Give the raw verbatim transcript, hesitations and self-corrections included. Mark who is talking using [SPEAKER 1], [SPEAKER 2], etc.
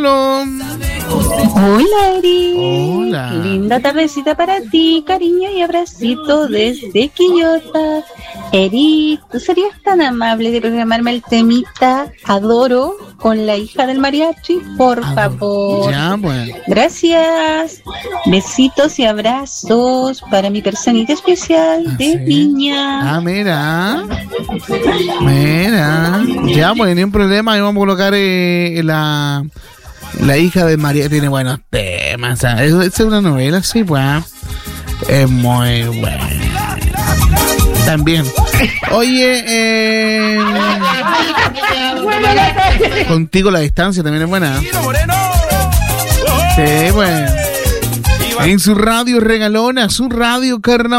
[SPEAKER 1] Hola, Eri.
[SPEAKER 2] Hola.
[SPEAKER 1] Linda tardecita para ti, cariño y abracito desde Quillota. Eri, ¿tú serías tan amable de programarme el temita Adoro con la hija del mariachi? Por
[SPEAKER 2] Adoro.
[SPEAKER 1] favor.
[SPEAKER 2] Ya, pues.
[SPEAKER 1] Gracias. Besitos y abrazos para mi personita especial
[SPEAKER 2] Ah,
[SPEAKER 1] de
[SPEAKER 2] ¿sí?
[SPEAKER 1] Viña.
[SPEAKER 2] Ah, mira. Mira. Ya, pues, ni un problema. Ahí vamos a colocar eh, la, la hija de María. Tiene buenos temas. ¿Sabes? Es, es una novela, sí, pues. Es muy buena. También. Oye, eh, Contigo la distancia también es buena. Sí, pues. En su radio regalona, su radio carnaval.